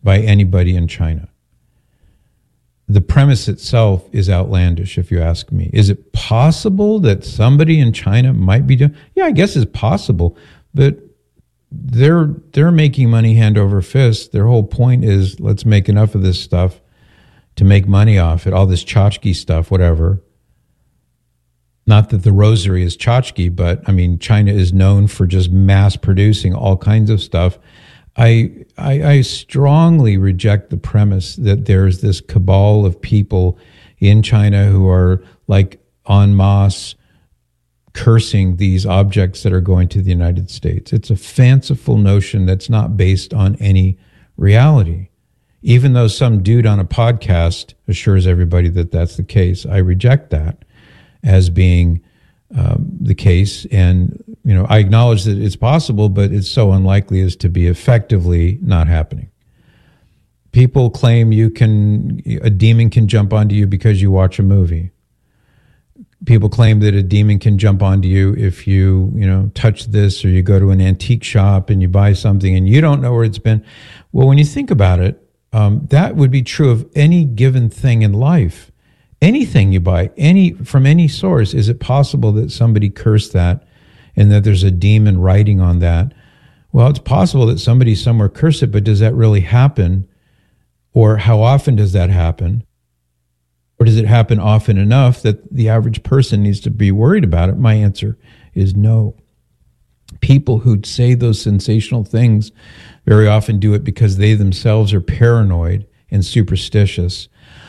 by anybody in China. The premise itself is outlandish, if you ask me. Is it possible that somebody in China might be doing? Yeah, I guess it's possible, but they're making money hand over fist. Their whole point is let's make enough of this stuff to make money off it, all this tchotchke stuff, whatever. Not that the rosary is tchotchke, but I mean, China is known for just mass producing all kinds of stuff. I strongly reject the premise that there's this cabal of people in China who are like en masse cursing these objects that are going to the United States. It's a fanciful notion that's not based on any reality. Even though some dude on a podcast assures everybody that that's the case, I reject that as being the case. And, you know, I acknowledge that it's possible, but it's so unlikely as to be effectively not happening. People claim a demon can jump onto you because you watch a movie. People claim that a demon can jump onto you if you touch this, or you go to an antique shop and you buy something and you don't know where it's been. Well, when you think about it, that would be true of any given thing in life. Anything you buy, from any source, is it possible that somebody cursed that and that there's a demon writing on that? Well, it's possible that somebody somewhere cursed it, but does that really happen? Or how often does that happen? Or does it happen often enough that the average person needs to be worried about it? My answer is no. People who say those sensational things very often do it because they themselves are paranoid and superstitious,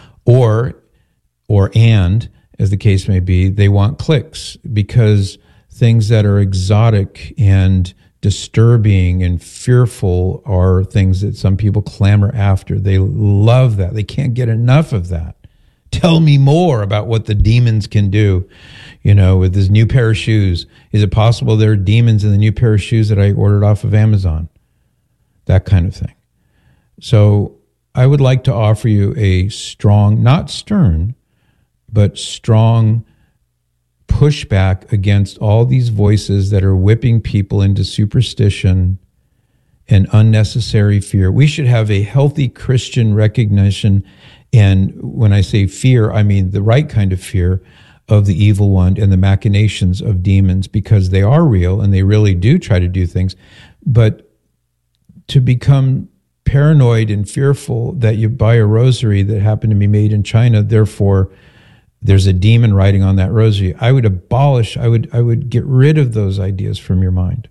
and, as the case may be, they want clicks because things that are exotic and disturbing and fearful are things that some people clamor after. They love that. They can't get enough of that. Tell me more about what the demons can do, with this new pair of shoes. Is it possible there are demons in the new pair of shoes that I ordered off of Amazon? That kind of thing. So I would like to offer you a strong, not stern, but strong pushback against all these voices that are whipping people into superstition and unnecessary fear. We should have a healthy Christian recognition, and when I say fear, I mean the right kind of fear of the evil one and the machinations of demons, because they are real and they really do try to do things. But to become paranoid and fearful that you buy a rosary that happened to be made in China, therefore there's a demon writing on that rosary, I would get rid of those ideas from your mind.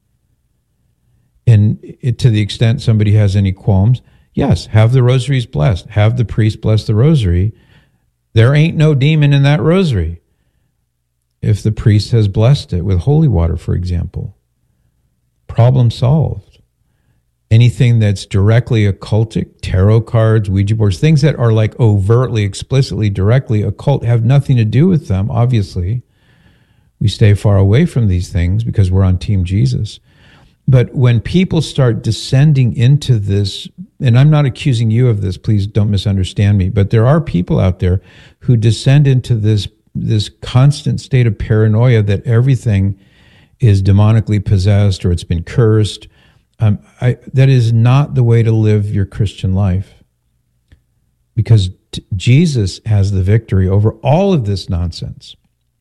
And to the extent somebody has any qualms, yes, have the rosaries blessed. Have the priest bless the rosary. There ain't no demon in that rosary if the priest has blessed it with holy water, for example. Problem solved. Anything that's directly occultic, tarot cards, Ouija boards, things that are like overtly, explicitly, directly occult have nothing to do with them, obviously. We stay far away from these things because we're on Team Jesus. But when people start descending into this, and I'm not accusing you of this, please don't misunderstand me, but there are people out there who descend into this constant state of paranoia that everything is demonically possessed or it's been cursed. That is not the way to live your Christian life, because Jesus has the victory over all of this nonsense,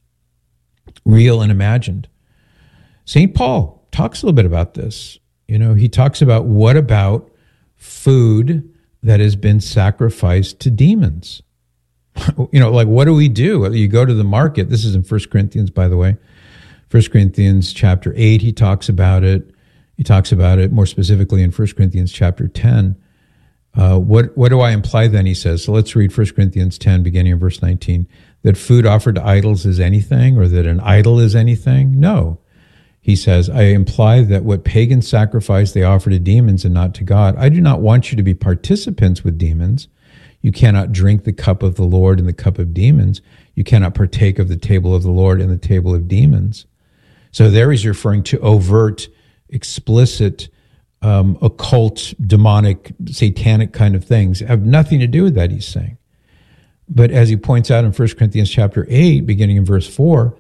real and imagined. St. Paul talks a little bit about this. He talks about, what about food that has been sacrificed to demons? Like, what do we do? You go to the market. This is in 1 Corinthians, by the way. 1 Corinthians chapter 8, he talks about it. He talks about it more specifically in 1 Corinthians chapter 10. What do I imply then, he says? So let's read 1 Corinthians 10, beginning in verse 19. That food offered to idols is anything, or that an idol is anything? No. He says, I imply that what pagans sacrifice they offer to demons and not to God. I do not want you to be participants with demons. You cannot drink the cup of the Lord and the cup of demons. You cannot partake of the table of the Lord and the table of demons. So there he's referring to overt, explicit, occult, demonic, satanic kind of things. Have nothing to do with that, he's saying. But as he points out in 1 Corinthians chapter 8, beginning in verse 4,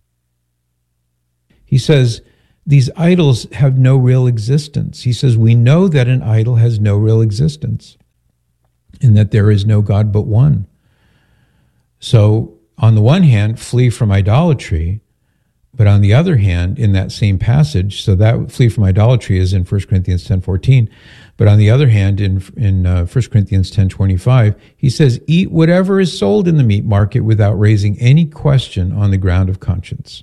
he says, these idols have no real existence. He says, we know that an idol has no real existence. and that there is no God but one. So on the one hand, flee from idolatry, but on the other hand, in that same passage, so that flee from idolatry is in 1 Corinthians 10:14, but on the other hand, in 1 Corinthians 10:25, he says, eat whatever is sold in the meat market without raising any question on the ground of conscience.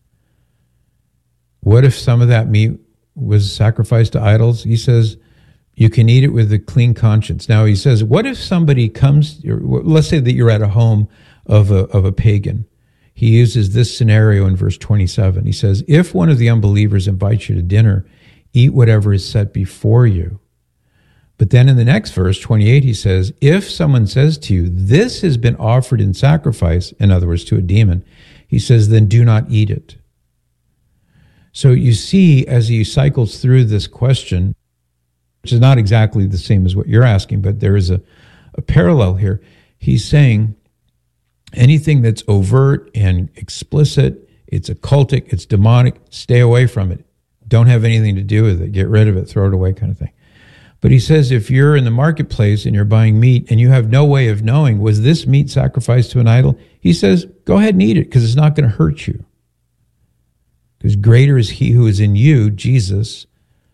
What if some of that meat was sacrificed to idols? He says, you can eat it with a clean conscience. Now he says, what if somebody comes, let's say that you're at a home of a pagan. He uses this scenario in verse 27. He says, if one of the unbelievers invites you to dinner, eat whatever is set before you. But then in the next verse, 28, he says, if someone says to you, this has been offered in sacrifice, in other words, to a demon, he says, then do not eat it. So you see, as he cycles through this question, which is not exactly the same as what you're asking, but there is a parallel here. He's saying anything that's overt and explicit, it's occultic, it's demonic, stay away from it. Don't have anything to do with it. Get rid of it, throw it away kind of thing. But he says if you're in the marketplace and you're buying meat and you have no way of knowing, was this meat sacrificed to an idol? He says, go ahead and eat it because it's not going to hurt you. Because greater is he who is in you, Jesus,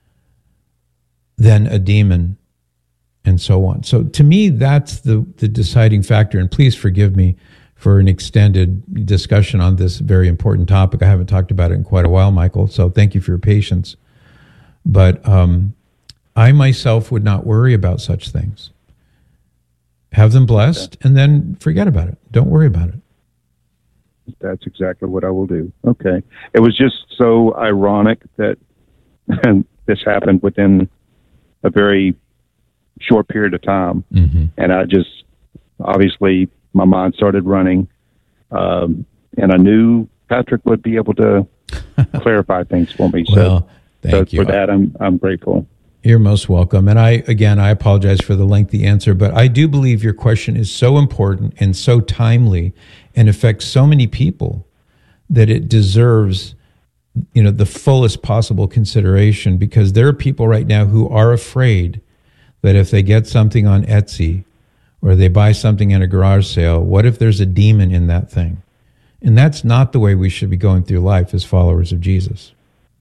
than a demon, and so on. So to me, that's the deciding factor. And please forgive me for an extended discussion on this very important topic. I haven't talked about it in quite a while, Michael, so thank you for your patience. But I myself would not worry about such things. Have them blessed, and then forget about it. Don't worry about it. That's exactly what I will do. Okay. It was just so ironic that this happened within a very short period of time. Mm-hmm. And I just, obviously, my mind started running. And I knew Patrick would be able to clarify things for me. Well, thank you. For that, I'm grateful. You're most welcome. And I apologize for the lengthy answer, but I do believe your question is so important and so timely and affects so many people that it deserves, the fullest possible consideration, because there are people right now who are afraid that if they get something on Etsy or they buy something in a garage sale, what if there's a demon in that thing? And that's not the way we should be going through life as followers of Jesus.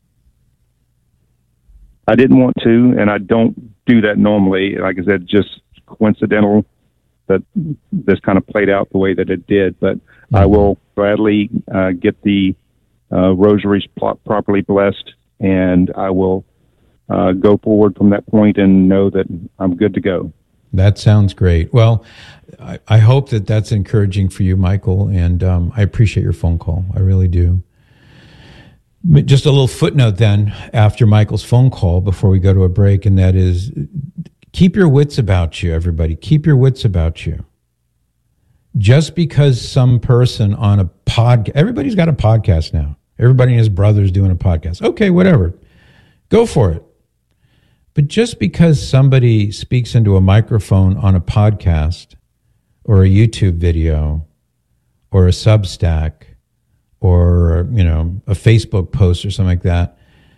I didn't want to, and I don't do that normally. Like I said, just coincidental that this kind of played out the way that it did. But I will gladly get the rosaries properly blessed, and I will go forward from that point and know that I'm good to go. That sounds great. Well, I hope that that's encouraging for you, Michael, and I appreciate your phone call. I really do. Just a little footnote then after Michael's phone call before we go to a break, and that is keep your wits about you, everybody. Keep your wits about you. Just because some person on a podcast, everybody's got a podcast now. Everybody and his brother's doing a podcast. Okay, whatever. Go for it. But just because somebody speaks into a microphone on a podcast or a YouTube video or a Substack or, a Facebook post or something like that,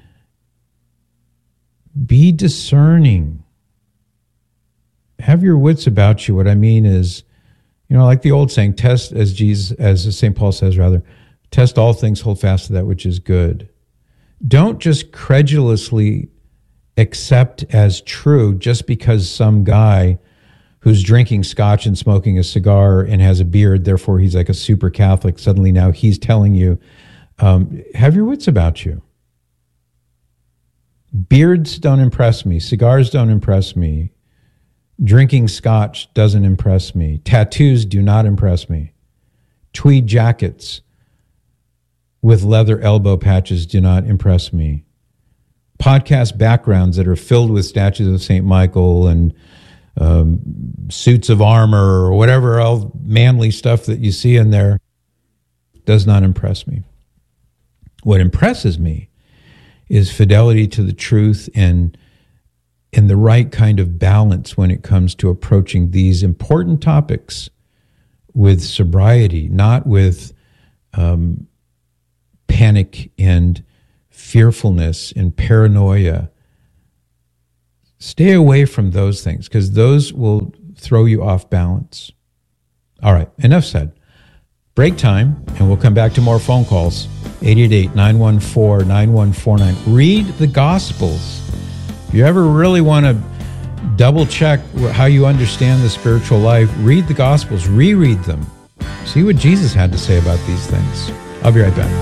be discerning. Have your wits about you. What I mean is, like the old saying, test as St. Paul says, test all things, hold fast to that which is good. Don't just credulously accept as true just because some guy who's drinking scotch and smoking a cigar and has a beard, therefore he's like a super Catholic, suddenly now he's telling you, have your wits about you. Beards don't impress me. Cigars don't impress me. Drinking scotch doesn't impress me. Tattoos do not impress me. Tweed jackets with leather elbow patches do not impress me. Podcast backgrounds that are filled with statues of St. Michael and suits of armor or whatever else manly stuff that you see in there does not impress me. What impresses me is fidelity to the truth and the right kind of balance when it comes to approaching these important topics with sobriety, not with panic and fearfulness and paranoia. Stay away from those things, because those will throw you off balance. All right, enough said. Break time, and we'll come back to more phone calls. 888-914-9149. Read the Gospels. If you ever really want to double check how you understand the spiritual life, read the Gospels, reread them. See what Jesus had to say about these things. I'll be right back.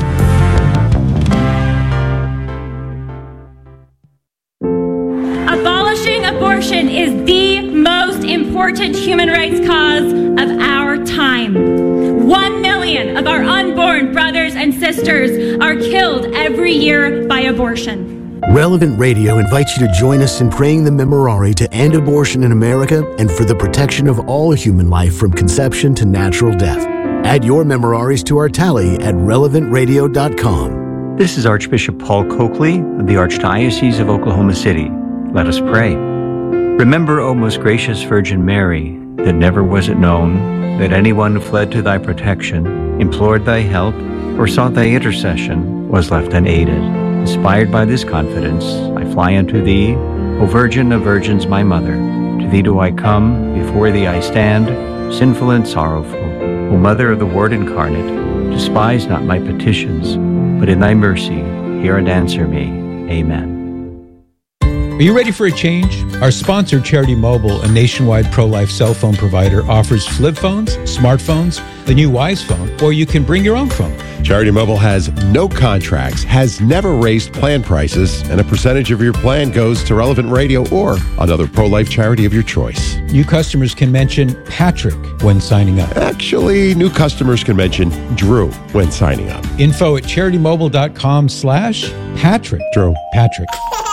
Abolishing abortion is the most important human rights cause of our time. 1 million of our unborn brothers and sisters are killed every year by abortion. Relevant Radio invites you to join us in praying the Memorare to end abortion in America and for the protection of all human life from conception to natural death. Add your Memoraries to our tally at relevantradio.com. This is Archbishop Paul Coakley of the Archdiocese of Oklahoma City. Let us pray. Remember, O most gracious Virgin Mary, that never was it known that anyone who fled to thy protection, implored thy help, or sought thy intercession was left unaided. Inspired by this confidence, I fly unto thee, O Virgin of Virgins, my Mother. To thee do I come, before thee I stand, sinful and sorrowful. O Mother of the Word incarnate, despise not my petitions, but in thy mercy hear and answer me. Amen. Are you ready for a change? Our sponsor, Charity Mobile, a nationwide pro-life cell phone provider, offers flip phones, smartphones, the new Wise phone, or you can bring your own phone. Charity Mobile has no contracts, has never raised plan prices, and a percentage of your plan goes to Relevant Radio or another pro-life charity of your choice. New customers can mention Patrick when signing up. Actually, new customers can mention Drew when signing up. Info at CharityMobile.com/Patrick. Drew. Patrick.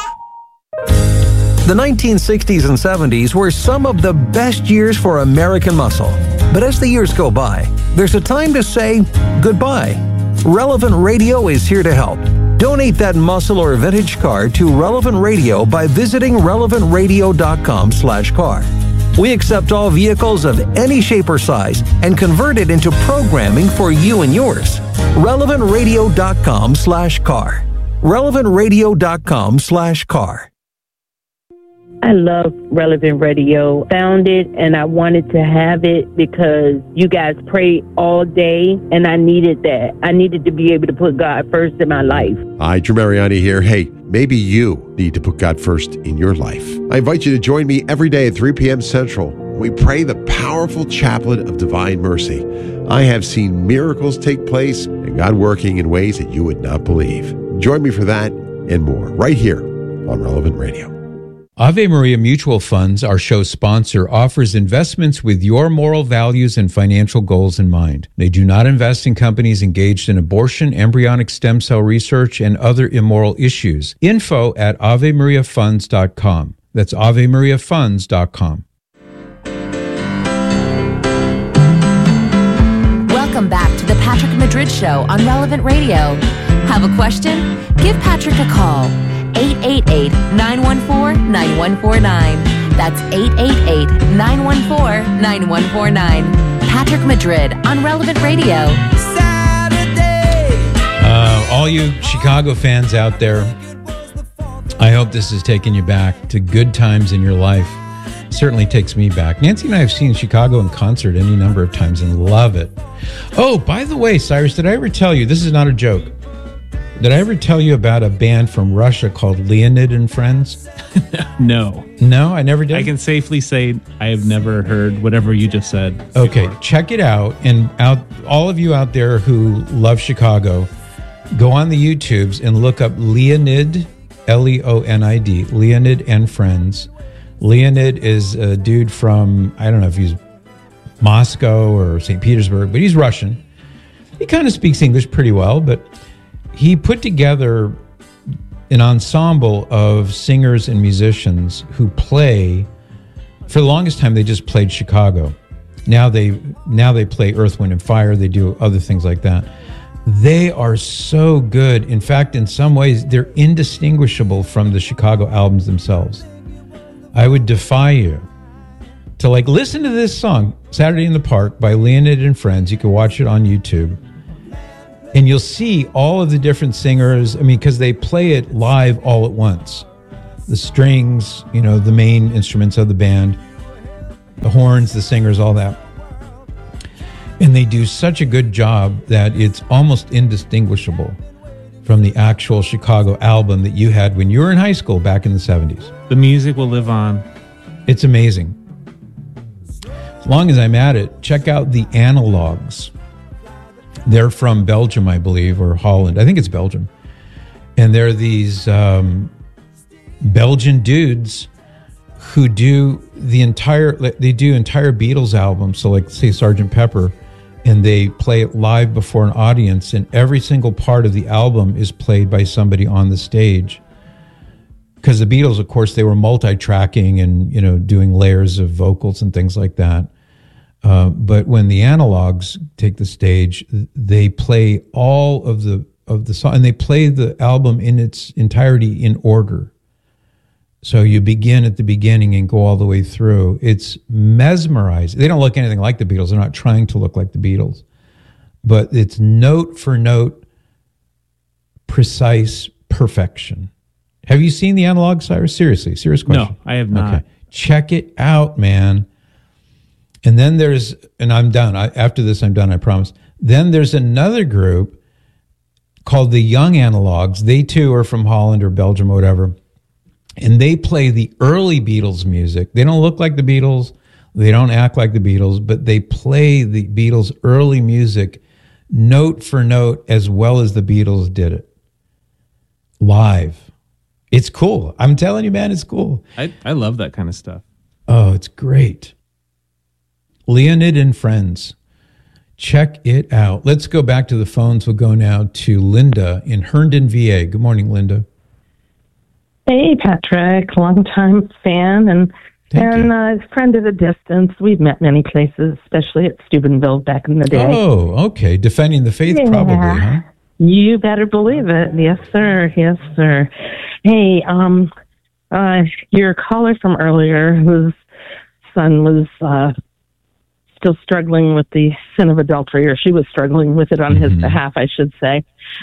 The 1960s and 70s were some of the best years for American muscle. But as the years go by, there's a time to say goodbye. Relevant Radio is here to help. Donate that muscle or vintage car to Relevant Radio by visiting relevantradio.com/car. We accept all vehicles of any shape or size and convert it into programming for you and yours. relevantradio.com/car. relevantradio.com/car. I love Relevant Radio. Found it and I wanted to have it because you guys pray all day and I needed that. I needed to be able to put God first in my life. Hi, Drew Mariani here. Hey, maybe you need to put God first in your life. I invite you to join me every day at 3 p.m. Central. We pray the powerful chaplet of divine mercy. I have seen miracles take place and God working in ways that you would not believe. Join me for that and more right here on Relevant Radio. Ave Maria Mutual Funds, our show's sponsor, offers investments with your moral values and financial goals in mind. They do not invest in companies engaged in abortion, embryonic stem cell research, and other immoral issues. Info at AveMariaFunds.com. That's AveMariaFunds.com. Welcome back to the Patrick Madrid Show on Relevant Radio. Have a question? Give Patrick a call. 888-914-9149. That's 888-914-9149. Patrick Madrid on Relevant Radio. All you Chicago fans out there, I hope this is taking you back to good times in your life. It certainly takes me back. Nancy and I have seen Chicago in concert any number of times and love it. Oh, by the way, Cyrus, did I ever tell you, this is not a joke, did I ever tell you about a band from Russia called Leonid and Friends? No. No, I never did? I can safely say I have never heard whatever you just said. Okay, check it out. And all of you out there who love Chicago, go on the YouTubes and look up Leonid, Leonid, Leonid and Friends. Leonid is a dude from, I don't know if he's Moscow or St. Petersburg, but he's Russian. He kind of speaks English pretty well, but he put together an ensemble of singers and musicians who play. For the longest time, they just played Chicago. Now they play Earth, Wind, and Fire. They do other things like that. They are so good. In fact, in some ways, they're indistinguishable from the Chicago albums themselves. I would defy you to listen to this song, Saturday in the Park by Leonid and Friends. You can watch it on YouTube. And you'll see all of the different singers, because they play it live all at once. The strings, the main instruments of the band. The horns, the singers, all that. And they do such a good job that it's almost indistinguishable from the actual Chicago album that you had when you were in high school back in the 70s. The music will live on. It's amazing. As long as I'm at it, check out the Analogs. They're from Belgium, I believe, or Holland. I think it's Belgium. And they're these Belgian dudes who do entire Beatles albums. So like, say, Sgt. Pepper, and they play it live before an audience, and every single part of the album is played by somebody on the stage. Because the Beatles, of course, they were multi-tracking and, you know, doing layers of vocals and things like that. But when the Analogs take the stage, they play all of the song, and they play the album in its entirety in order. So you begin at the beginning and go all the way through. It's mesmerizing. They don't look anything like the Beatles. They're not trying to look like the Beatles. But it's note for note, precise perfection. Have you seen the Analog, Cyrus? Seriously, serious question. No, I have not. Okay. Check it out, man. And then and I'm done. After this, I'm done, I promise. Then there's another group called the Young Analogs. They too are from Holland or Belgium or whatever. And they play the early Beatles music. They don't look like the Beatles. They don't act like the Beatles, but they play the Beatles' early music note for note as well as the Beatles did it. Live. It's cool. I'm telling you, man, it's cool. I love that kind of stuff. Oh, it's great. Leonid and Friends. Check it out. Let's go back to the phones. We'll go now to Linda in Herndon, VA. Good morning, Linda. Hey, Patrick, longtime fan and friend at a distance. We've met many places, especially at Steubenville back in the day. Oh, okay. Defending the faith, probably, huh? You better believe it. Yes, sir. Yes, sir. Hey, your caller from earlier, whose son was still struggling with the sin of adultery, or she was struggling with it on his behalf, I should say.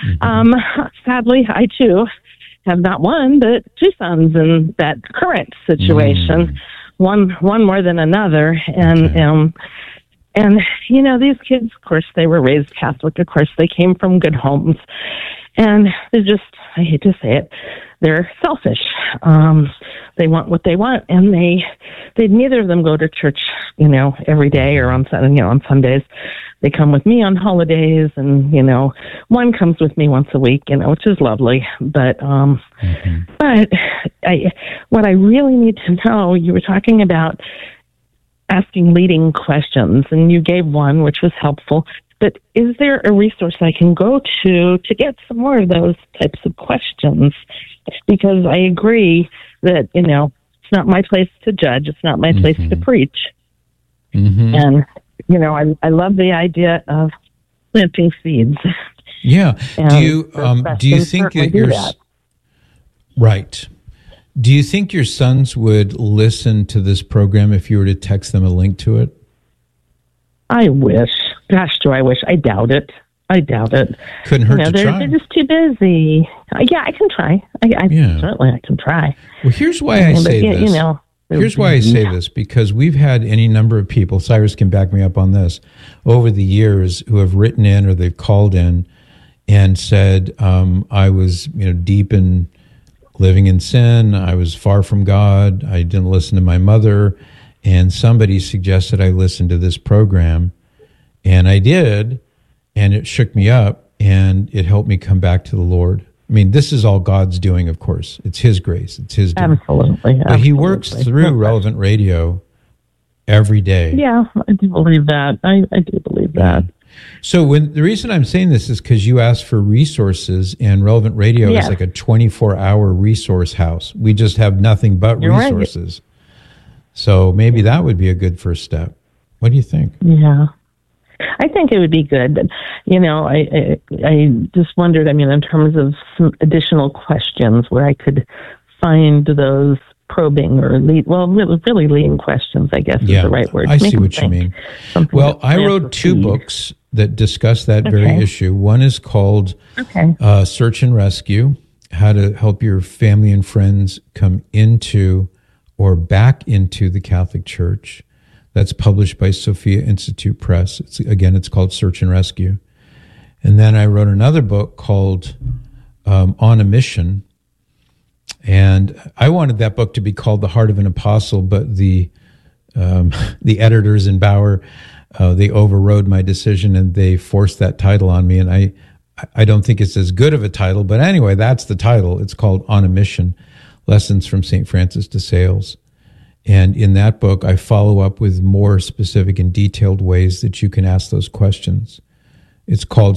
Sadly, I too have not one, but two sons in that current situation. One more than another. And, and, you know, these kids, of course, they were raised Catholic. Of course, they came from good homes. And they're just, I hate to say it, they're selfish. They want what they want, and they neither of them go to church, you know, every day or on Sundays. They come with me on holidays, and, you know, one comes with me once a week, you know, which is lovely. But what I really need to know, you were talking about asking leading questions, and you gave one, which was helpful. But is there a resource I can go to get some more of those types of questions? Because I agree that, you know, it's not my place to judge. It's not my place to preach. And, you know, I love the idea of planting seeds. Yeah. Do you think that your right? Do you think your sons would listen to this program if you were to text them a link to it? I wish. Gosh, do I wish? I doubt it. Couldn't hurt to try. They're just too busy. Yeah, I can try. Certainly I can try. Well, here's why I say this. You know, here's why I say this, because we've had any number of people, Cyrus can back me up on this, over the years who have written in or they've called in and said, I was, you know, deep in living in sin. I was far from God. I didn't listen to my mother. And somebody suggested I listen to this program. And I did. And it shook me up, and it helped me come back to the Lord. I mean, this is all God's doing, of course. It's His grace. It's His doing. Absolutely. But He works through Relevant Radio every day. Yeah, I do believe that. I do believe that. So the reason I'm saying this is because you asked for resources, and Relevant Radio is like a 24-hour resource house. We just have nothing but resources. Right. So maybe that would be a good first step. What do you think? Yeah. I think it would be good. But, you know, I just wondered, I mean, in terms of some additional questions where I could find those probing or really leading questions, I guess is the right word. I see what you mean. Well, I wrote two books that discuss that very issue. One is called Search and Rescue, How to Help Your Family and Friends Come Into or Back into the Catholic Church. That's published by Sophia Institute Press. It's called Search and Rescue. And then I wrote another book called On a Mission. And I wanted that book to be called The Heart of an Apostle, but the editors in Bauer, they overrode my decision and they forced that title on me. And I don't think it's as good of a title, but anyway, that's the title. It's called On a Mission, Lessons from St. Francis de Sales. And in that book, I follow up with more specific and detailed ways that you can ask those questions. It's called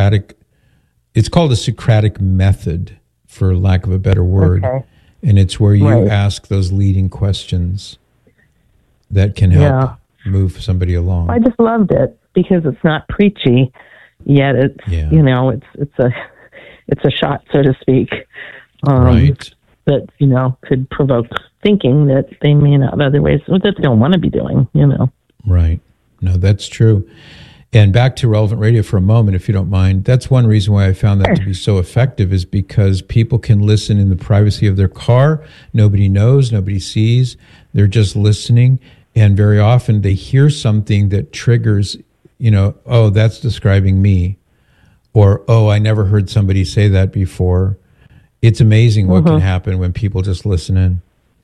a Socratic method, for lack of a better word. Okay. And it's where you ask those leading questions that can help move somebody along. I just loved it because it's not preachy, yet it's it's a shot, so to speak. That could provoke thinking that they may not otherwise, that they don't want to be doing. Right. No, that's true. And back to Relevant Radio for a moment, if you don't mind. That's one reason why I found that to be so effective, is because people can listen in the privacy of their car. Nobody knows, nobody sees. They're just listening. And very often they hear something that triggers, oh, that's describing me. Or, oh, I never heard somebody say that before. It's amazing what can happen when people just listen in.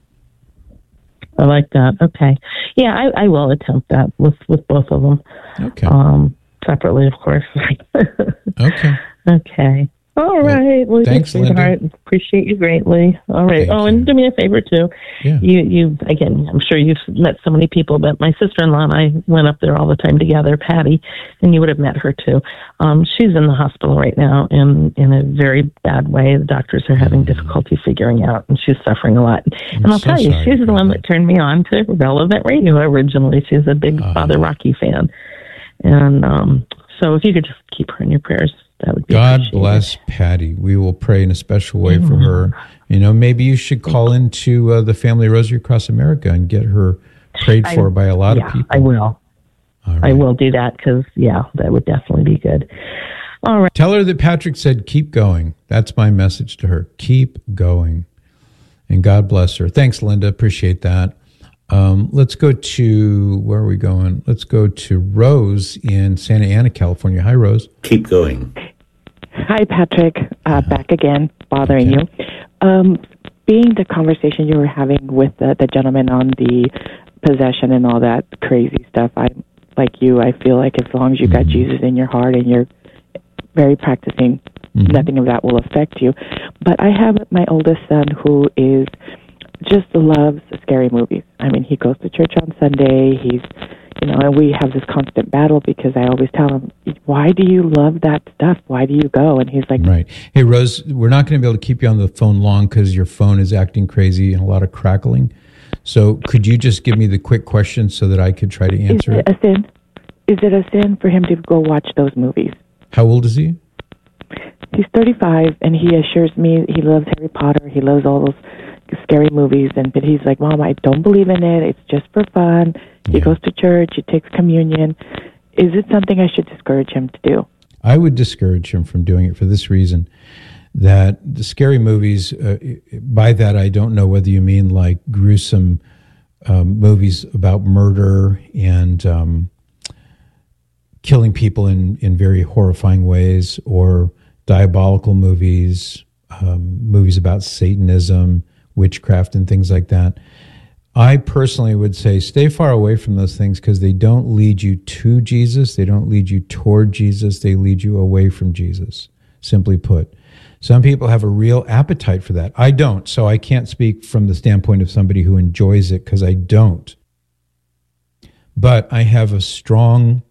I like that. Okay. Yeah, I will attempt that with both of them. Okay. Separately, of course. Okay. Okay. All right. Well, thanks, Linda. Appreciate you greatly. All right. Thank you. And do me a favor, too. Yeah. You again, I'm sure you've met so many people, but my sister-in-law and I went up there all the time together, Patty, and you would have met her, too. She's in the hospital right now in a very bad way. The doctors are having difficulty figuring out, and she's suffering a lot. And I'll tell you, she's the one that turned me on to Relevant Radio originally. She's a big Father Rocky fan. And so if you could just keep her in your prayers, that would be God bless Patty. We will pray in a special way for her. Maybe you should call into the Family Rosary Across America and get her prayed for by a lot of people. I will. Right. I will do that because, that would definitely be good. All right. Tell her that Patrick said, keep going. That's my message to her. Keep going. And God bless her. Thanks, Linda. Appreciate that. Let's go to, where are we going? Let's go to Rose in Santa Ana, California. Hi, Rose. Keep going. Hi, Patrick. Back again, bothering you. Being the conversation you were having with the gentleman on the possession and all that crazy stuff, I'm like you. I feel like as long as you got Jesus in your heart and you're very practicing, nothing of that will affect you. But I have my oldest son who is just loves scary movies. I mean, he goes to church on Sunday. He's, and we have this constant battle because I always tell him, why do you love that stuff? Why do you go? And he's like... Right. Hey, Rose, we're not going to be able to keep you on the phone long because your phone is acting crazy and a lot of crackling. So could you just give me the quick question so that I could try to answer it? Is it a sin for him to go watch those movies? How old is he? He's 35, and he assures me he loves Harry Potter. He loves all those scary movies, but he's like, Mom, I don't believe in it. It's just for fun. He goes to church. He takes communion. Is it something I should discourage him to do? I would discourage him from doing it for this reason, that the scary movies, by that I don't know whether you mean like gruesome movies about murder and killing people in very horrifying ways, or diabolical movies, movies about Satanism, witchcraft, and things like that. I personally would say stay far away from those things because they don't lead you to Jesus. They don't lead you toward Jesus. They lead you away from Jesus, simply put. Some people have a real appetite for that. I don't, so I can't speak from the standpoint of somebody who enjoys it because I don't. But I have a strong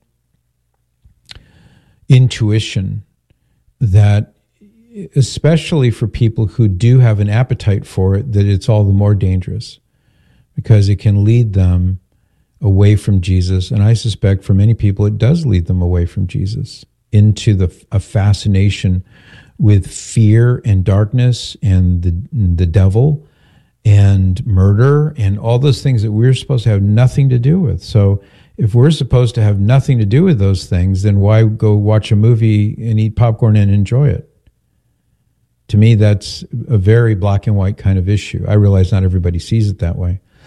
intuition that, especially for people who do have an appetite for it, that it's all the more dangerous because it can lead them away from Jesus. And I suspect for many people, it does lead them away from Jesus into a fascination with fear and darkness and the devil and murder and all those things that we're supposed to have nothing to do with. So if we're supposed to have nothing to do with those things, then why go watch a movie and eat popcorn and enjoy it? To me, that's a very black and white kind of issue. I realize not everybody sees it that way.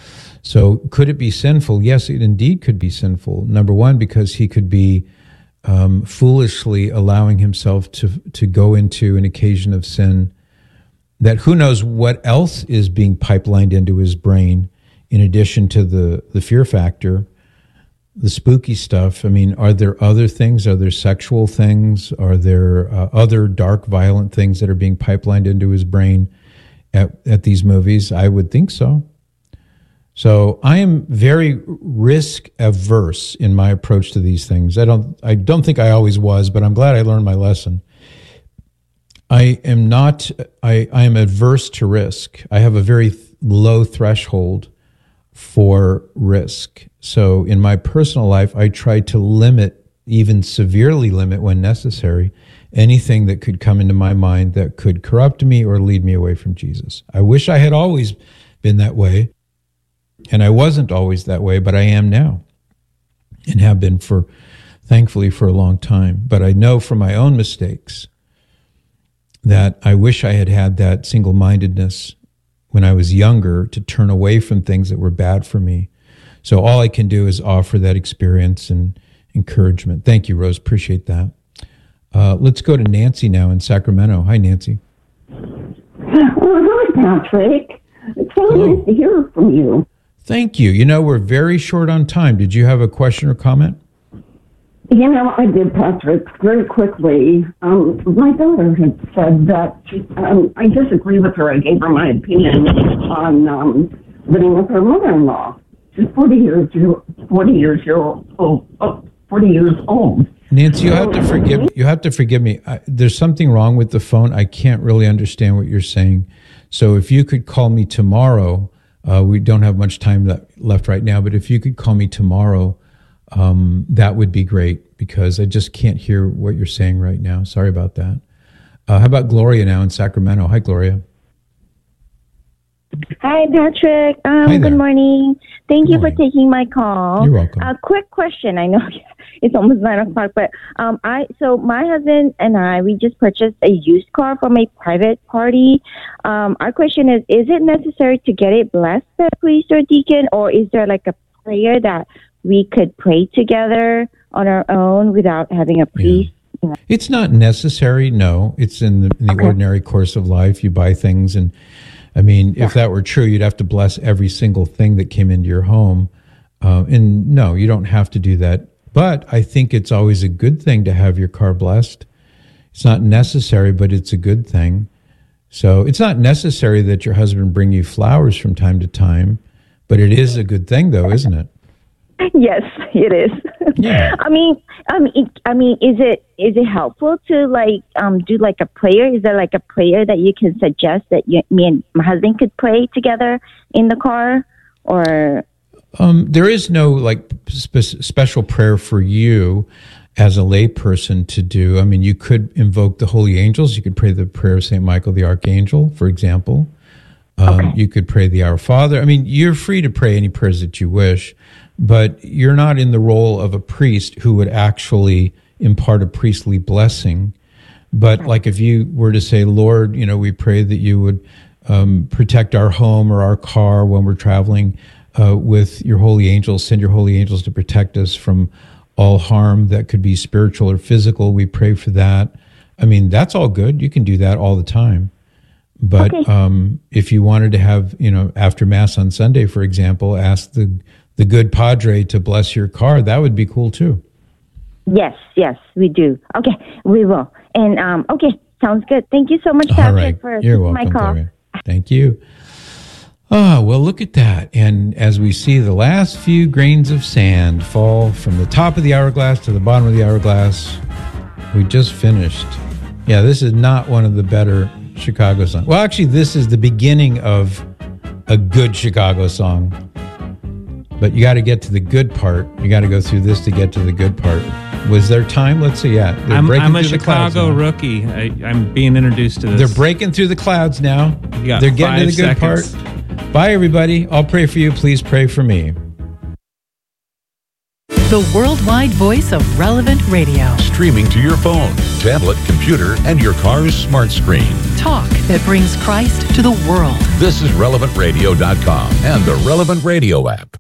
So could it be sinful? Yes, it indeed could be sinful. Number one, because he could be foolishly allowing himself to go into an occasion of sin that who knows what else is being pipelined into his brain in addition to the fear factor, the spooky stuff. I mean, are there other things? Are there sexual things? Are there other dark, violent things that are being pipelined into his brain at these movies? I would think so. So I am very risk averse in my approach to these things. I don't think I always was, but I'm glad I learned my lesson. I am adverse to risk. I have a very low threshold for risk. So in my personal life, I try to limit, even severely limit when necessary, anything that could come into my mind that could corrupt me or lead me away from Jesus. I wish I had always been that way. And I wasn't always that way, but I am now and have been thankfully for a long time. But I know from my own mistakes that I wish I had had that single-mindedness when I was younger to turn away from things that were bad for me. So all I can do is offer that experience and encouragement. Thank you, Rose. Appreciate that. Let's go to Nancy now in Sacramento. Hi, Nancy. Hi, Patrick. It's so nice to hear from you. Thank you. You know, we're very short on time. Did you have a question or comment? You know, I did, Patrick, very quickly. My daughter had said that I disagree with her. I gave her my opinion on living with her mother-in-law. She's 40 years old. Nancy, you have to forgive me. There's something wrong with the phone. I can't really understand what you're saying. So if you could call me tomorrow, we don't have much time left right now, but if you could call me tomorrow, that would be great because I just can't hear what you're saying right now. Sorry about that. How about Gloria now in Sacramento? Hi, Gloria. Hi, Patrick. Hi there. Good morning. Thank you for taking my call. You're welcome. A quick question. I know it's almost 9 o'clock, but so my husband and I, we just purchased a used car from a private party. Our question is it necessary to get it blessed by a priest or deacon, or is there like a prayer that we could pray together on our own without having a priest? Yeah. It's not necessary, no. It's in the ordinary course of life. You buy things and I mean, if that were true, you'd have to bless every single thing that came into your home. And no, you don't have to do that. But I think it's always a good thing to have your car blessed. It's not necessary, but it's a good thing. So it's not necessary that your husband bring you flowers from time to time, but it is a good thing, though, isn't it? Yes, it is. Yeah. I mean, is it helpful to do like a prayer? Is there like a prayer that you can suggest that me and my husband could pray together in the car, or? There is no like special prayer for you as a lay person to do. I mean, you could invoke the holy angels. You could pray the prayer of St. Michael the Archangel, for example. You could pray the Our Father. I mean, you're free to pray any prayers that you wish, but you're not in the role of a priest who would actually impart a priestly blessing. But like if you were to say, Lord, we pray that you would protect our home or our car when we're traveling with your holy angels, send your holy angels to protect us from all harm that could be spiritual or physical. We pray for that. I mean, that's all good. You can do that all the time. But if you wanted to have, after Mass on Sunday, for example, ask the good Padre to bless your car, that would be cool too. Yes, we do. Okay, we will. And sounds good. Thank you so much, Patrick, for taking my call. Gloria. Thank you. Oh, well, look at that. And as we see the last few grains of sand fall from the top of the hourglass to the bottom of the hourglass, we just finished. Yeah, this is not one of the better Chicago songs. Well, actually, this is the beginning of a good Chicago song. But you got to get to the good part. You got to go through this to get to the good part. Was there time? Let's see. Yeah, I'm a Chicago rookie. I'm being introduced to this. They're breaking through the clouds now. They're getting to the good part. Bye, everybody. I'll pray for you. Please pray for me. The worldwide voice of Relevant Radio. Streaming to your phone, tablet, computer, and your car's smart screen. Talk that brings Christ to the world. This is RelevantRadio.com and the Relevant Radio app.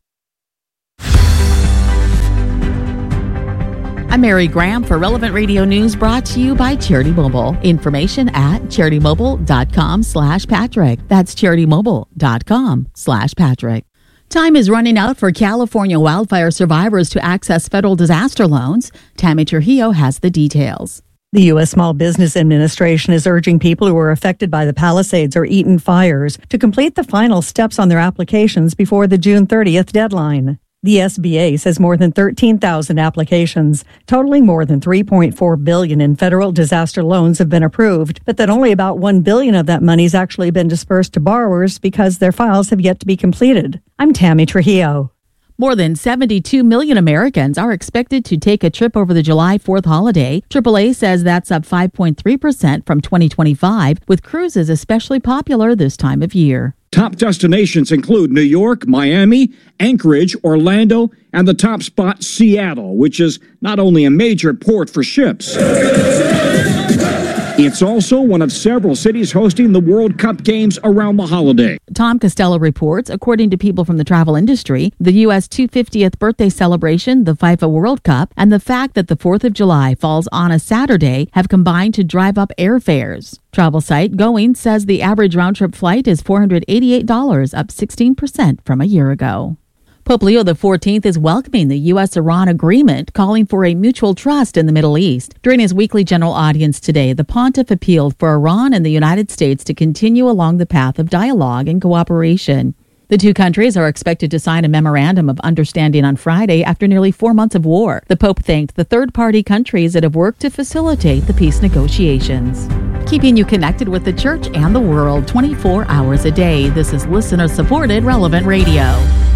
I'm Mary Graham for Relevant Radio News, brought to you by Charity Mobile. Information at CharityMobile.com/Patrick. That's CharityMobile.com/Patrick. Time is running out for California wildfire survivors to access federal disaster loans. Tammy Trujillo has the details. The U.S. Small Business Administration is urging people who were affected by the Palisades or Eaton fires to complete the final steps on their applications before the June 30th deadline. The SBA says more than 13,000 applications, totaling more than $3.4 billion in federal disaster loans, have been approved, but that only about $1 billion of that money has actually been dispersed to borrowers because their files have yet to be completed. I'm Tammy Trujillo. More than 72 million Americans are expected to take a trip over the July 4th holiday. AAA says that's up 5.3% from 2025, with cruises especially popular this time of year. Top destinations include New York, Miami, Anchorage, Orlando, and the top spot, Seattle, which is not only a major port for ships. It's also one of several cities hosting the World Cup games around the holiday. Tom Costello reports, according to people from the travel industry, the U.S. 250th birthday celebration, the FIFA World Cup, and the fact that the 4th of July falls on a Saturday have combined to drive up airfares. Travel site Going says the average round-trip flight is $488, up 16% from a year ago. Pope Leo XIV is welcoming the U.S.-Iran agreement, calling for a mutual trust in the Middle East. During his weekly general audience today, the pontiff appealed for Iran and the United States to continue along the path of dialogue and cooperation. The two countries are expected to sign a memorandum of understanding on Friday after nearly 4 months of war. The Pope thanked the third-party countries that have worked to facilitate the peace negotiations. Keeping you connected with the church and the world 24 hours a day. This is listener-supported Relevant Radio.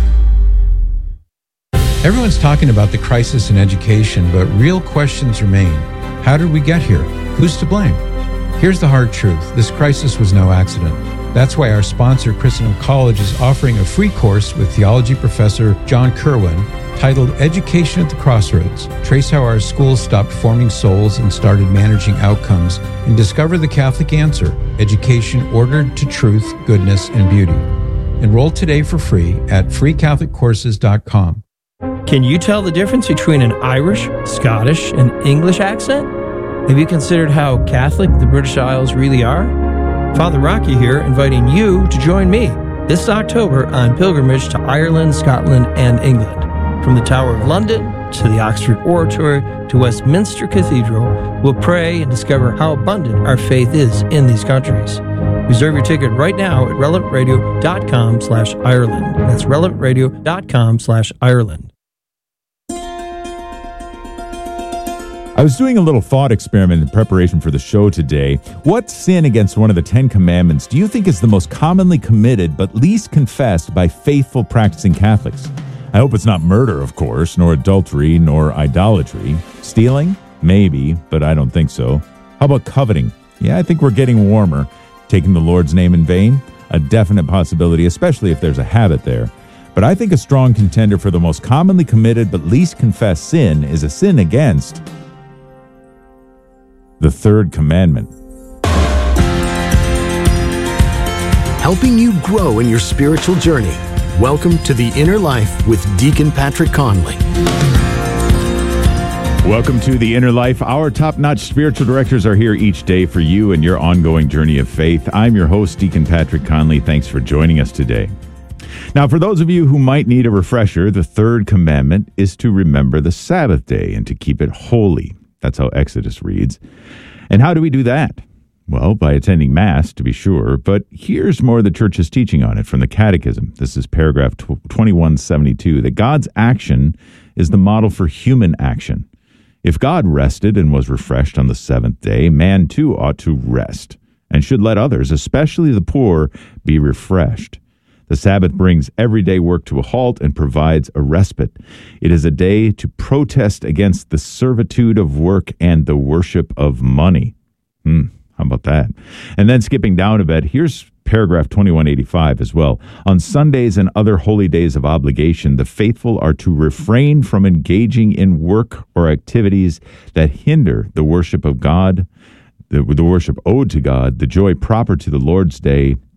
Everyone's talking about the crisis in education, but real questions remain. How did we get here? Who's to blame? Here's the hard truth. This crisis was no accident. That's why our sponsor, Christendom College, is offering a free course with theology professor John Kerwin titled Education at the Crossroads. Trace how our schools stopped forming souls and started managing outcomes, and discover the Catholic answer: education ordered to truth, goodness, and beauty. Enroll today for free at freecatholiccourses.com. Can you tell the difference between an Irish, Scottish, and English accent? Have you considered how Catholic the British Isles really are? Father Rocky here, inviting you to join me this October on pilgrimage to Ireland, Scotland, and England. From the Tower of London to the Oxford Oratory to Westminster Cathedral, we'll pray and discover how abundant our faith is in these countries. Reserve your ticket right now at relevantradio.com/Ireland. That's relevantradio.com/Ireland. I was doing a little thought experiment in preparation for the show today. What sin against one of the 10 Commandments do you think is the most commonly committed but least confessed by faithful practicing Catholics? I hope it's not murder, of course, nor adultery, nor idolatry. Stealing? Maybe, but I don't think so. How about coveting? Yeah, I think we're getting warmer. Taking the Lord's name in vain? A definite possibility, especially if there's a habit there. But I think a strong contender for the most commonly committed but least confessed sin is a sin against the third commandment. Helping you grow in your spiritual journey. Welcome to The Inner Life with Deacon Patrick Conley. Welcome to The Inner Life. Our top-notch spiritual directors are here each day for you and your ongoing journey of faith. I'm your host, Deacon Patrick Conley. Thanks for joining us today. Now, for those of you who might need a refresher, the third commandment is to remember the Sabbath day and to keep it holy. That's how Exodus reads. And how do we do that? Well, by attending Mass, to be sure, but here's more of the Church's teaching on it from the Catechism. This is paragraph 2172, that God's action is the model for human action. If God rested and was refreshed on the seventh day, man too ought to rest and should let others, especially the poor, be refreshed. The Sabbath brings everyday work to a halt and provides a respite. It is a day to protest against the servitude of work and the worship of money. How about that? And then skipping down a bit, here's paragraph 2185 as well. On Sundays and other holy days of obligation, the faithful are to refrain from engaging in work or activities that hinder the worship of God, the worship owed to God, the joy proper to the Lord's day,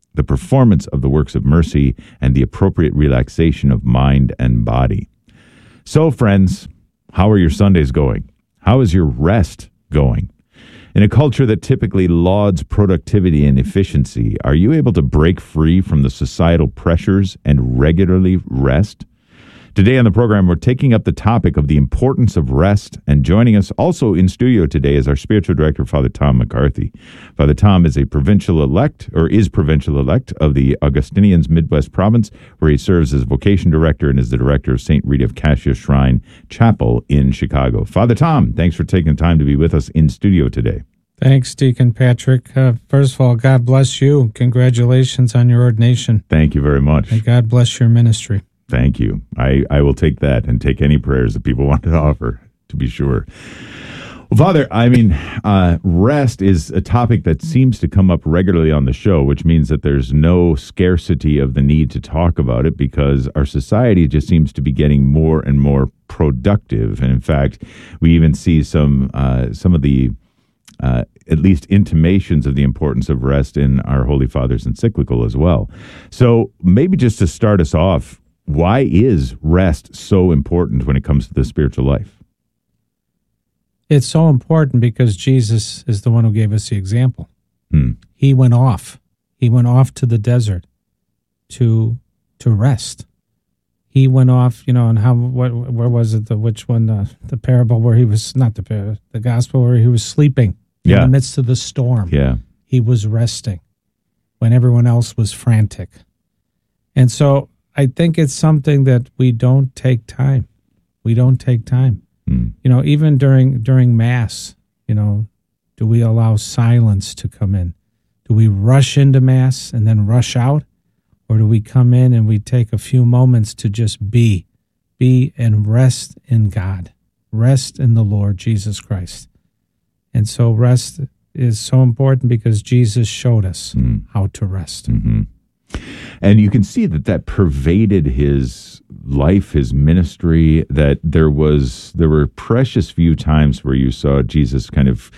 the performance of the works of mercy, and the appropriate relaxation of mind and body. So, friends, how are your Sundays going? How is your rest going? In a culture that typically lauds productivity and efficiency, are you able to break free from the societal pressures and regularly rest? Today on the program, we're taking up the topic of the importance of rest, and joining us also in studio today is our spiritual director, Father Tom McCarthy. Father Tom is provincial elect of the Augustinians Midwest Province, where he serves as vocation director and is the director of St. Rita of Cassia Shrine Chapel in Chicago. Father Tom, thanks for taking the time to be with us in studio today. Thanks, Deacon Patrick. First of all, God bless you. Congratulations on your ordination. Thank you very much. May God bless your ministry. Thank you. I will take that and take any prayers that people want to offer, to be sure. Well, Father, rest is a topic that seems to come up regularly on the show, which means that there's no scarcity of the need to talk about it because our society just seems to be getting more and more productive. And in fact, we even see some of the at least intimations of the importance of rest in our Holy Father's encyclical as well. So maybe just to start us off, why is rest so important when it comes to the spiritual life? It's so important because Jesus is the one who gave us the example. He went off. He went off to the desert to rest. He went off, and where was it? The parable where he was, not the gospel where he was sleeping in the midst of the storm. Yeah. He was resting when everyone else was frantic. And so I think it's something that we don't take time. We don't take time. Even during Mass, do we allow silence to come in? Do we rush into Mass and then rush out? Or do we come in and we take a few moments to just be and rest in God, rest in the Lord Jesus Christ? And so rest is so important because Jesus showed us how to rest. Mm-hmm. And you can see that pervaded his life, his ministry, that there were precious few times where you saw Jesus kind of,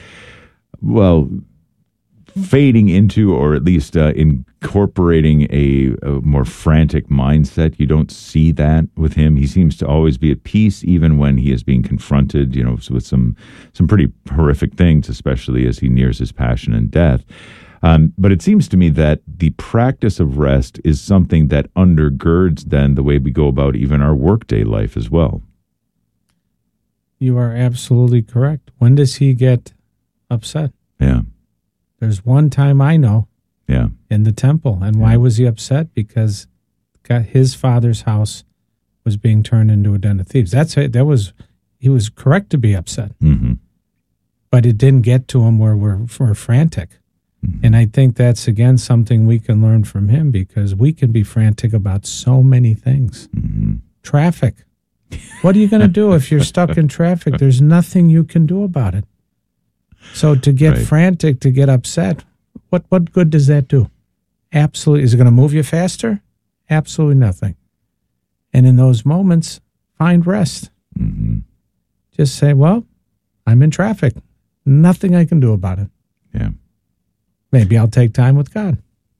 fading into, or at least incorporating a more frantic mindset. You don't see that with him. He seems to always be at peace, even when he is being confronted, with some pretty horrific things, especially as he nears his passion and death. But it seems to me that the practice of rest is something that undergirds then the way we go about even our workday life as well. You are absolutely correct. When does he get upset? Yeah. There's one time I know. Yeah. In the temple. And why was he upset? Because his father's house was being turned into a den of thieves. He was correct to be upset. Mm-hmm. But it didn't get to him where we're frantic. And I think that's, again, something we can learn from him because we can be frantic about so many things. Traffic. What are you going to do if you're stuck in traffic? There's nothing you can do about it. So to get frantic, to get upset, what good does that do? Absolutely. Is it going to move you faster? Absolutely nothing. And in those moments, find rest. Just say, I'm in traffic. Nothing I can do about it. Yeah. Maybe I'll take time with God.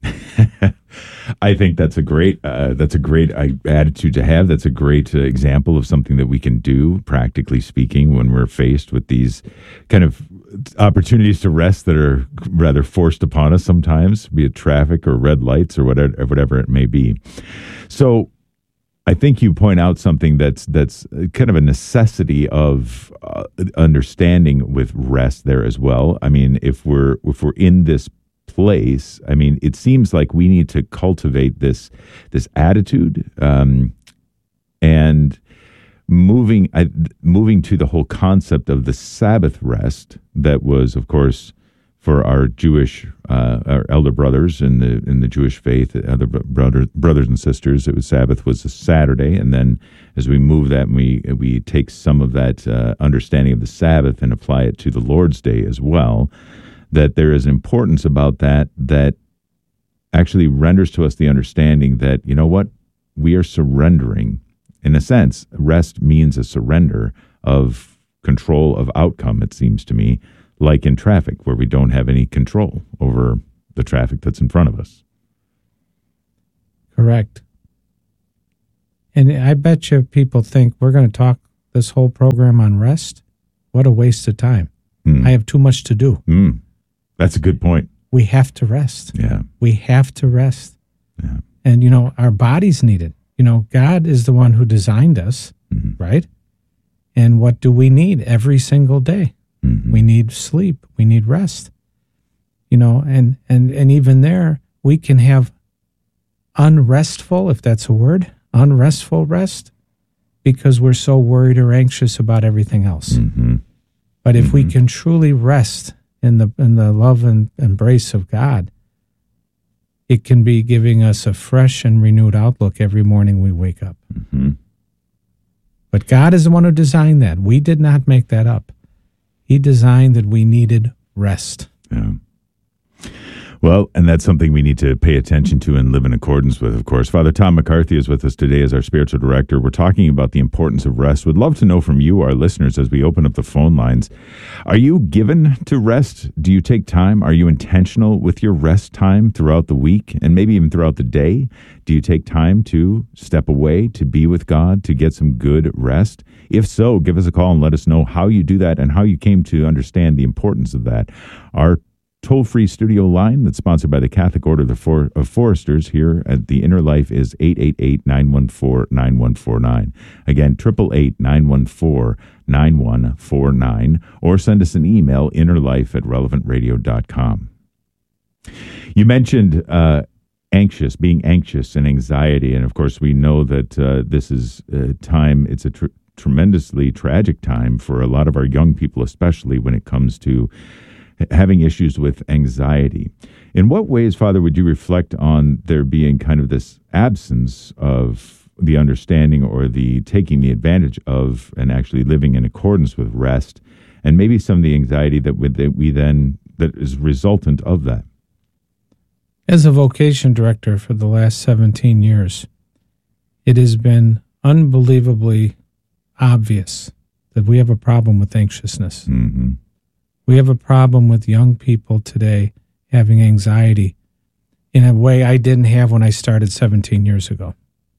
I think that's a great attitude to have. That's a great example of something that we can do, practically speaking, when we're faced with these kind of opportunities to rest that are rather forced upon us sometimes, be it traffic or red lights or whatever it may be. So I think you point out something that's kind of a necessity of understanding with rest there as well. I mean, if we're in this place, I mean, it seems like we need to cultivate this attitude, and moving to the whole concept of the Sabbath rest that was, of course, for our Jewish our elder brothers in the Jewish faith, other brothers and sisters. Sabbath was a Saturday, and then as we move that, we take some of that understanding of the Sabbath and apply it to the Lord's Day as well. That there is importance about that actually renders to us the understanding that, you know what, we are surrendering. In a sense, rest means a surrender of control of outcome, it seems to me, like in traffic, where we don't have any control over the traffic that's in front of us. Correct. And I bet you people think we're going to talk this whole program on rest. What a waste of time. I have too much to do. That's a good point. We have to rest. Yeah. We have to rest. Yeah. And, our bodies need it. God is the one who designed us, right? And what do we need every single day? We need sleep. We need rest. And even there, we can have unrestful, if that's a word, unrestful rest, because we're so worried or anxious about everything else. But if we can truly rest in the love and embrace of God, it can be giving us a fresh and renewed outlook every morning we wake up. But God is the one who designed that. We did not make that up. He designed that we needed rest. Yeah. Well, and that's something we need to pay attention to and live in accordance with, of course. Father Tom McCarthy is with us today as our spiritual director. We're talking about the importance of rest. We'd love to know from you, our listeners, as we open up the phone lines. Are you given to rest? Do you take time? Are you intentional with your rest time throughout the week and maybe even throughout the day? Do you take time to step away, to be with God, to get some good rest? If so, give us a call and let us know how you do that and how you came to understand the importance of that. Our toll-free studio line that's sponsored by the Catholic Order of Foresters here at the Inner Life is 888-914-9149. Again, 888-914-9149, or send us an email, innerlife@relevantradio.com. You mentioned being anxious and anxiety, and of course we know that this is a time, it's a tremendously tragic time for a lot of our young people, especially when it comes to having issues with anxiety. In what ways, Father, would you reflect on there being kind of this absence of the understanding or the taking the advantage of and actually living in accordance with rest, and maybe some of the anxiety that is resultant of that? As a vocation director for the last 17 years, it has been unbelievably obvious that we have a problem with anxiousness. We have a problem with young people today having anxiety in a way I didn't have when I started 17 years ago.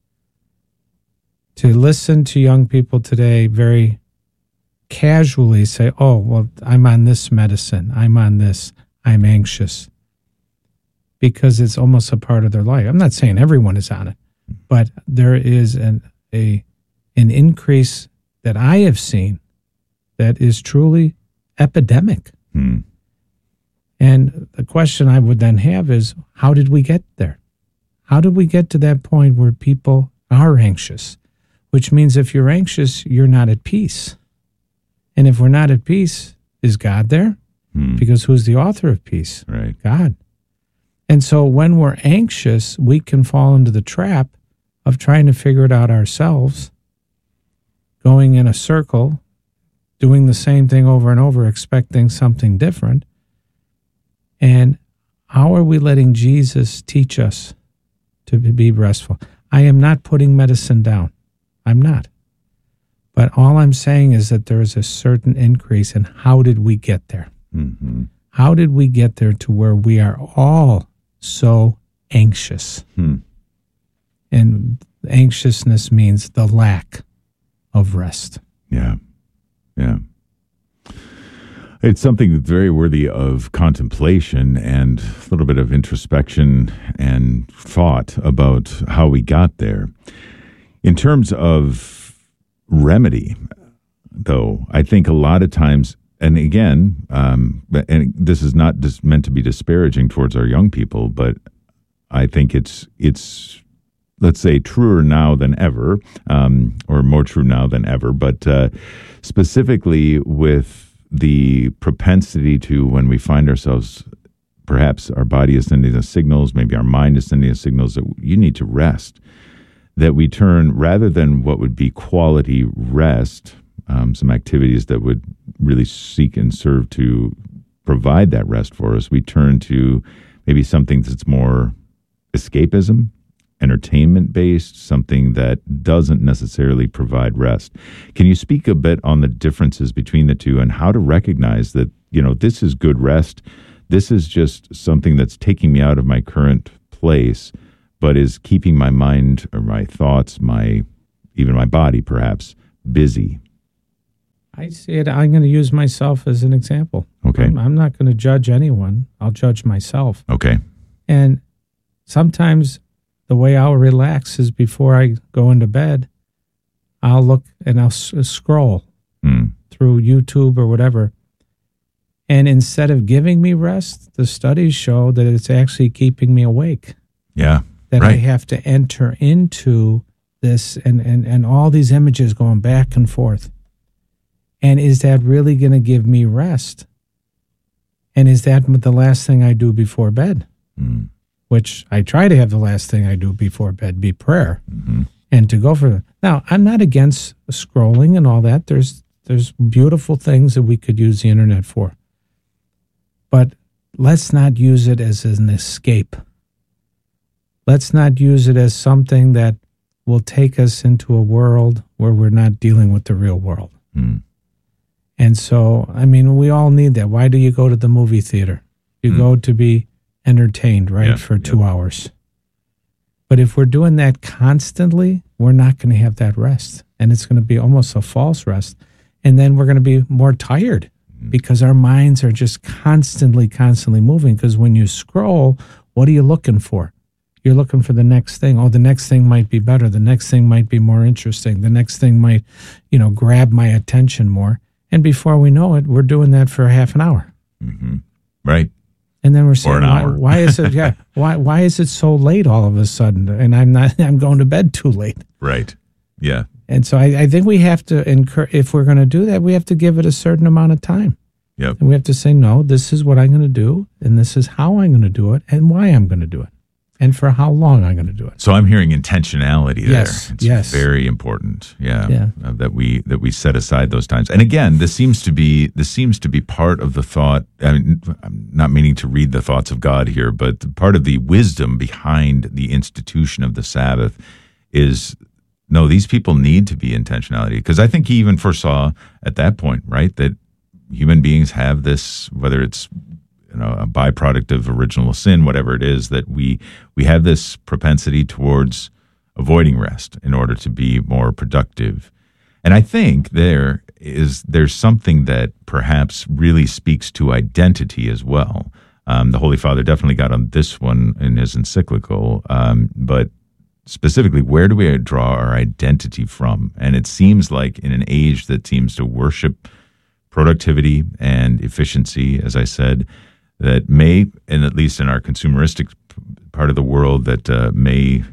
To listen to young people today very casually say, oh, well, I'm on this medicine, I'm on this, I'm anxious, because it's almost a part of their life. I'm not saying everyone is on it, but there is an increase that I have seen that is truly epidemic. And the question I would then have is, how did we get there? How did we get to that point where people are anxious? Which means if you're anxious, you're not at peace. And if we're not at peace, is God there? Because who's the author of peace? Right. God. And so when we're anxious, we can fall into the trap of trying to figure it out ourselves, going in a circle, doing the same thing over and over, expecting something different. And how are we letting Jesus teach us to be restful? I am not putting medicine down. I'm not. But all I'm saying is that there is a certain increase in how did we get there? How did we get there to where we are all so anxious? And anxiousness means the lack of rest. Yeah. Yeah. It's something that's very worthy of contemplation and a little bit of introspection and thought about how we got there. In terms of remedy, though, I think a lot of times, and again, and this is not just meant to be disparaging towards our young people, but I think it's let's say truer now than ever, or more true now than ever, but specifically with the propensity to, when we find ourselves, perhaps our body is sending us signals, maybe our mind is sending us signals that you need to rest, that we turn, rather than what would be quality rest, some activities that would really seek and serve to provide that rest for us, we turn to maybe something that's more escapism, entertainment-based, something that doesn't necessarily provide rest. Can you speak a bit on the differences between the two and how to recognize that, this is good rest, this is just something that's taking me out of my current place, but is keeping my mind or my thoughts, even my body perhaps, busy. I see it. I'm going to use myself as an example. Okay. I'm not going to judge anyone. I'll judge myself. Okay. And sometimes the way I'll relax is before I go into bed, I'll look and I'll scroll through YouTube or whatever. And instead of giving me rest, the studies show that it's actually keeping me awake. Yeah. That I have to enter into this and all these images going back and forth. And is that really going to give me rest? And is that the last thing I do before bed? Which I try to have the last thing I do before bed be prayer and to go for that. Now, I'm not against scrolling and all that. There's beautiful things that we could use the internet for. But let's not use it as an escape. Let's not use it as something that will take us into a world where we're not dealing with the real world. And so, I mean, we all need that. Why do you go to the movie theater? You go to be entertained, right, for 2 hours. But if we're doing that constantly, we're not going to have that rest. And it's going to be almost a false rest. And then we're going to be more tired because our minds are just constantly moving. Because when you scroll, what are you looking for? You're looking for the next thing. Oh, the next thing might be better. The next thing might be more interesting. The next thing might, grab my attention more. And before we know it, we're doing that for half an hour. Right. And then we're saying, Or an hour. why is it? Yeah, why is it so late all of a sudden? And I'm going to bed too late. Right. Yeah. And so I think we have to if we're going to do that, we have to give it a certain amount of time. Yep. And we have to say, no, this is what I'm going to do, and this is how I'm going to do it, and why I'm going to do it, and for how long I'm going to do it. So I'm hearing intentionality there. Yes, It's yes. very important. Yeah. That we set aside those times. And again, this seems to be part of the thought. I mean, I'm not meaning to read the thoughts of God here, but part of the wisdom behind the institution of the Sabbath is, no, these people need to be intentionality. Because I think he even foresaw at that point, right, that human beings have this, whether it's a byproduct of original sin, whatever it is, that we have this propensity towards avoiding rest in order to be more productive. And I think there's something that perhaps really speaks to identity as well. The Holy Father definitely got on this one in his encyclical, but specifically, where do we draw our identity from? And it seems like in an age that seems to worship productivity and efficiency, as I said, that may, and at least in our consumeristic part of the world, that may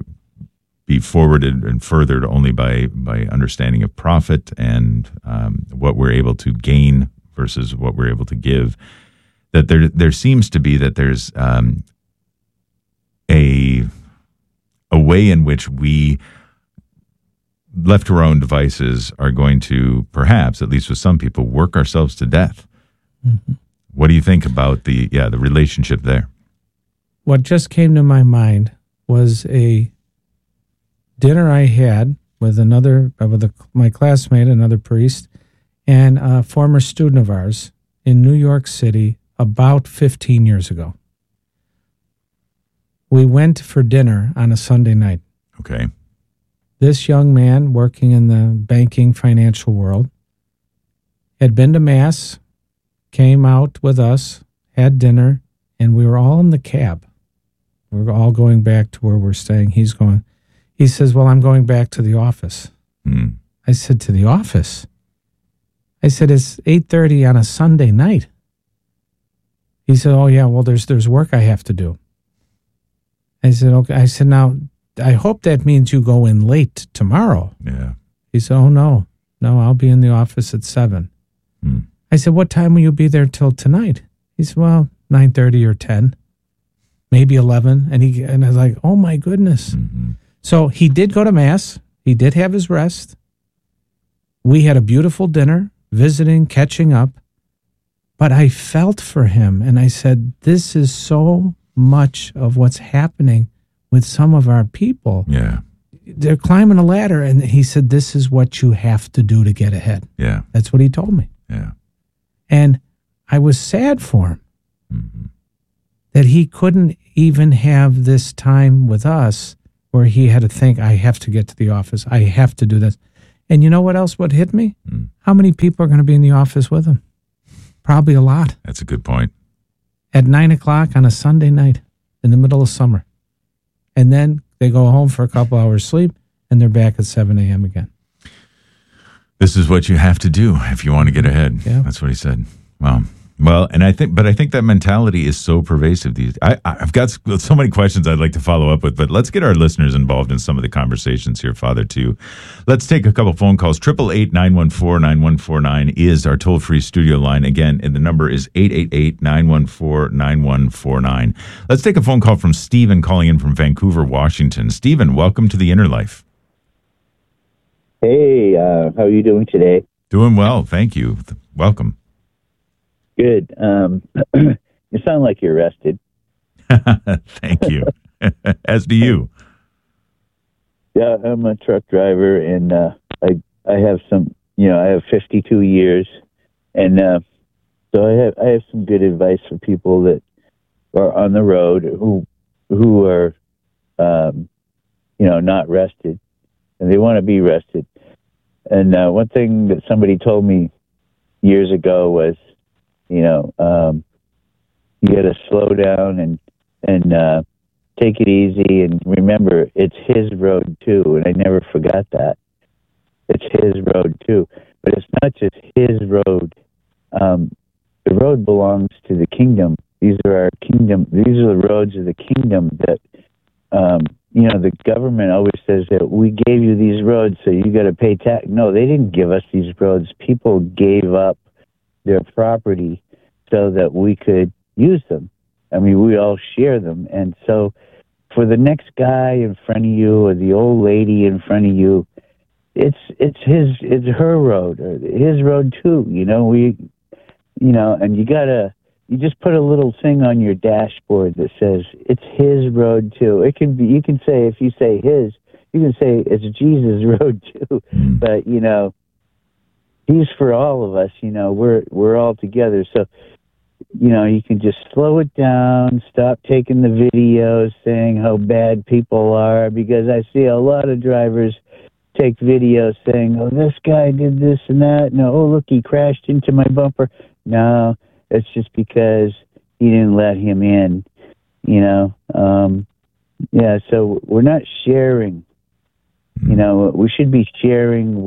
be forwarded and furthered only by understanding of profit and what we're able to gain versus what we're able to give. That there seems to be that there's a way in which we, left to our own devices, are going to perhaps, at least with some people, work ourselves to death. What do you think about the relationship there? What just came to my mind was a dinner I had with my classmate, another priest, and a former student of ours in New York City about 15 years ago. We went for dinner on a Sunday night. Okay. This young man working in the banking financial world had been to Mass, came out with us, had dinner, and we were all in the cab. We were all going back to where we're staying. He says, well, I'm going back to the office. I said, to the office? I said, it's 8:30 on a Sunday night. He said, oh, yeah, well, there's work I have to do. I said, okay. I said, now, I hope that means you go in late tomorrow. Yeah. He said, oh, no, I'll be in the office at 7. I said, what time will you be there till tonight? He said, well, 9:30 or 10, maybe 11. And I was like, oh, my goodness. So he did go to Mass. He did have his rest. We had a beautiful dinner, visiting, catching up. But I felt for him, and I said, this is so much of what's happening with some of our people. Yeah. They're climbing a ladder, and he said, this is what you have to do to get ahead. Yeah. That's what he told me. Yeah. And I was sad for him. that he couldn't even have this time with us where he had to think, I have to get to the office. I have to do this. And you know what else would hit me? How many people are going to be in the office with him? Probably a lot. That's a good point. At 9 o'clock on a Sunday night in the middle of summer. And then they go home for a couple hours sleep and they're back at 7 a.m. again. This is what you have to do if you want to get ahead. Yeah. That's what he said. Wow. Well, and I think that mentality is so pervasive. I've got so many questions I'd like to follow up with, but let's get our listeners involved in some of the conversations here, Father, too. Let's take a couple phone calls. 888-914-9149 is our toll-free studio line. Again, and the number is 888-914-9149. Let's take a phone call from Stephen calling in from Vancouver, Washington. Stephen, welcome to the Inner Life. Hey, how are you doing today? Doing well, thank you. Welcome. Good. You sound like you're rested. Thank you. As do you. Yeah, I'm a truck driver, and I have some. I have 52 years, and so I have some good advice for people that are on the road who are not rested, and they want to be rested. And one thing that somebody told me years ago was, you got to slow down and take it easy, and remember, it's his road too. And I never forgot that. It's his road too. But it's not just his road. The road belongs to the kingdom. These are our kingdom. These are the roads of the kingdom that, the government always says that we gave you these roads, so you got to pay tax. No, they didn't give us these roads. People gave up their property so that we could use them. I mean, we all share them. And so for the next guy in front of you or the old lady in front of you, it's her road or his road too. And you just put a little thing on your dashboard that says it's his road too. It can be, you can say, if you say his, you can say it's Jesus' road too. But, he's for all of us, we're all together. So, you can just slow it down, stop taking the videos saying how bad people are, because I see a lot of drivers take videos saying, oh, this guy did this and that. No, oh, look, he crashed into my bumper. No, it's just because he didn't let him in, so we're not sharing. We should be sharing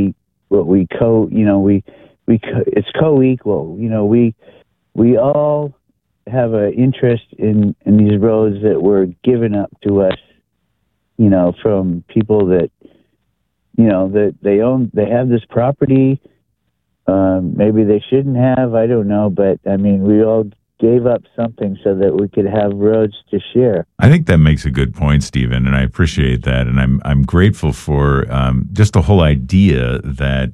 it's co-equal. We all have an interest in these roads that were given up to us, from people that, that they own, they have this property. Maybe they shouldn't have, I don't know, but I mean, we all gave up something so that we could have roads to share. I think that makes a good point, Stephen, and I appreciate that, and I'm grateful for just the whole idea that,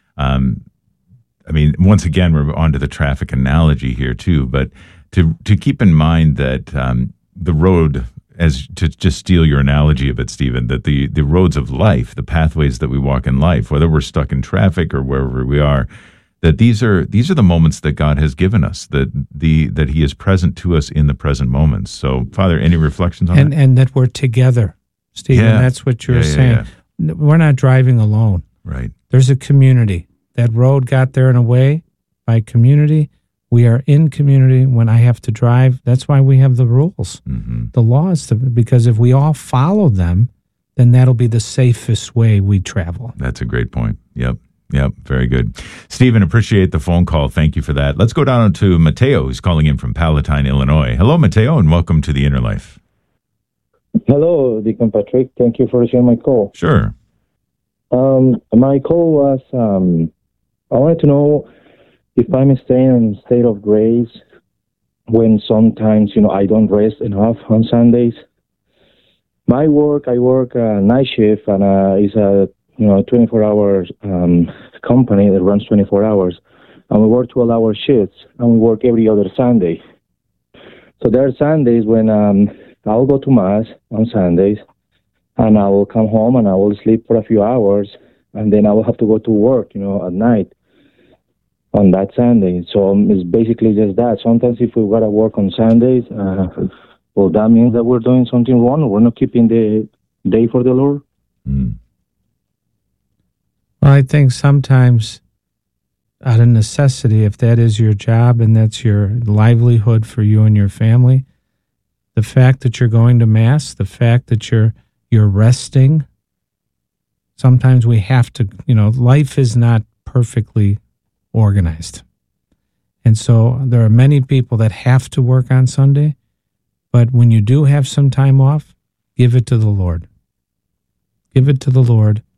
once again, we're onto the traffic analogy here too, but to keep in mind that the road, as to just steal your analogy of it, Stephen, that the roads of life, the pathways that we walk in life, whether we're stuck in traffic or wherever we are, that these are the moments that God has given us, that He is present to us in the present moments. So, Father, any reflections on that? And that we're together, Stephen. Yeah. That's what you're saying. Yeah. We're not driving alone. Right. There's a community. That road got there in a way by community. We are in community when I have to drive. That's why we have the rules, the laws, because if we all follow them, then that'll be the safest way we travel. That's a great point. Yep. Very good. Stephen, appreciate the phone call. Thank you for that. Let's go down to Mateo, who's calling in from Palatine, Illinois. Hello, Mateo, and welcome to the Inner Life. Hello, Deacon Patrick. Thank you for receiving my call. Sure. My call was, I wanted to know if I'm staying in a state of grace when sometimes, I don't rest enough on Sundays. I work night shift, and it's a 24-hour company that runs 24 hours, and we work 12-hour shifts, and we work every other Sunday. So there are Sundays when I'll go to Mass on Sundays, and I will come home and I will sleep for a few hours, and then I will have to go to work, at night. on that Sunday. So it's basically just that. Sometimes if we gotta work on Sundays, well, that means that we're doing something wrong, or we're not keeping the day for the Lord. Well, I think sometimes out of necessity, if that is your job and that's your livelihood for you and your family, the fact that you're going to Mass, the fact that you're resting, sometimes we have to, life is not perfectly organized. And so there are many people that have to work on Sunday, but when you do have some time off, give it to the Lord. Give it to the Lord